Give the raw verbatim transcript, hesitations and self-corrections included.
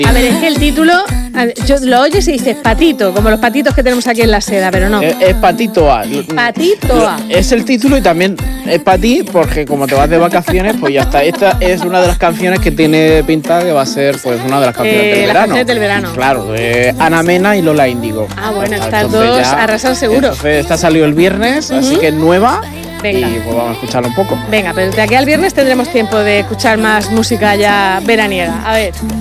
A ver, es que el título, yo lo oyes y dices patito, como los patitos que tenemos aquí en la seda, pero no. Es, es Patito A. Patito A. Es el título y también es para ti, porque como te vas de vacaciones, pues ya está. Esta es una de las canciones que tiene pinta que va a ser pues una de las canciones Eh, del las verano. canciones del verano. Claro, de Ana Mena y Lola Índigo. Ah, bueno, Ya estas está, dos entonces ya- arrasan seguro. Entonces, esta salió el viernes, Ujú. así que es nueva. Venga. Y pues vamos a escucharla un poco. Venga, pero de aquí al viernes tendremos tiempo de escuchar más música ya veraniega. A ver.